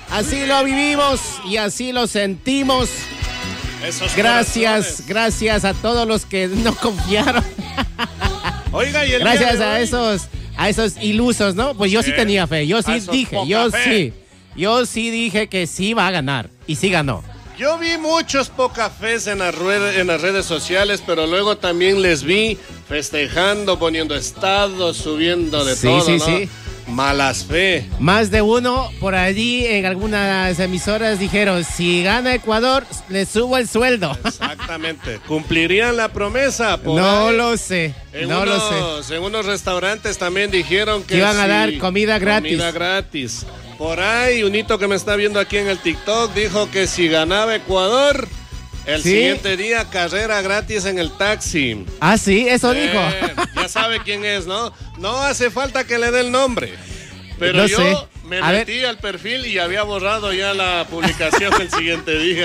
Así lo vivimos y así lo sentimos. Gracias a todos los que no confiaron. Oiga, y gracias a esos ilusos, ¿no? Pues yo sí tenía fe, yo sí dije que sí va a ganar y sí ganó. Yo vi muchos pocafés en las redes sociales, pero luego también les vi festejando, poniendo estados, subiendo de todo, ¿no? Sí. Malas fe. Más de uno por allí en algunas emisoras dijeron, si gana Ecuador, le subo el sueldo. Exactamente. ¿Cumplirían la promesa? No lo sé. En unos restaurantes también dijeron que iban a dar comida gratis. Comida gratis. Por ahí, un hito que me está viendo aquí en el TikTok dijo que si ganaba Ecuador, el siguiente día carrera gratis en el taxi. Ah, sí, eso dijo. Ya sabe quién es, ¿no? No hace falta que le dé el nombre. Pero yo me metí al perfil y había borrado ya la publicación el siguiente día.